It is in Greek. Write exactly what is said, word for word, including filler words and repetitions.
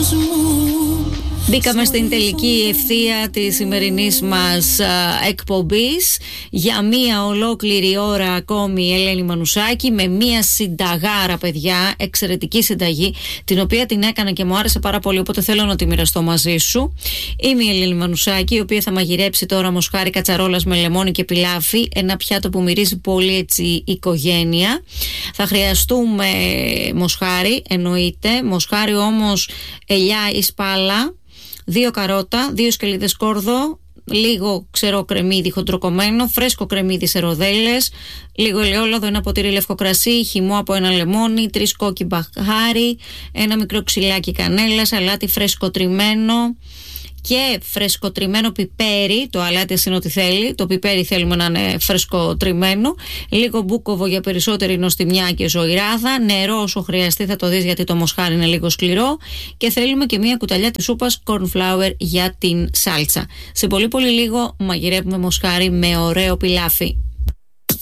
Μπήκαμε στην τελική ευθεία της σημερινής μας α, εκπομπής. Για μία ολόκληρη ώρα ακόμη η Ελένη Μανουσάκη, με μία συνταγάρα, παιδιά, εξαιρετική συνταγή, την οποία την έκανα και μου άρεσε πάρα πολύ, οπότε θέλω να τη μοιραστώ μαζί σου. Είμαι η Ελένη Μανουσάκη, η οποία θα μαγειρέψει τώρα μοσχάρι κατσαρόλας με λεμόνι και πιλάφι, ένα πιάτο που μυρίζει πολύ έτσι οικογένεια. Θα χρειαστούμε μοσχάρι, εννοείται, μοσχάρι όμως ελιά ή σπάλα, δύο καρότα, δύο σκελίδες κόρδο, λίγο ξερό κρεμμύδι χοντροκομμένο, φρέσκο κρεμμύδι σε ροδέλες, λίγο ελαιόλαδο, ένα ποτήρι λευκό κρασί, χυμό από ένα λεμόνι, τρεις κόκκι μπαχάρι, ένα μικρό ξυλάκι κανέλας, αλάτι φρέσκο τριμμένο και φρεσκοτριμμένο πιπέρι. Το αλάτι είναι ό,τι θέλει. Το πιπέρι θέλουμε να είναι φρεσκοτριμμένο. Λίγο μπούκοβο για περισσότερη νοστιμιά και ζωηράδα. Νερό όσο χρειαστεί, θα το δεις, γιατί το μοσχάρι είναι λίγο σκληρό. Και θέλουμε και μία κουταλιά της σούπας corn flour για την σάλτσα. Σε πολύ πολύ λίγο μαγειρεύουμε μοσχάρι με ωραίο πιλάφι.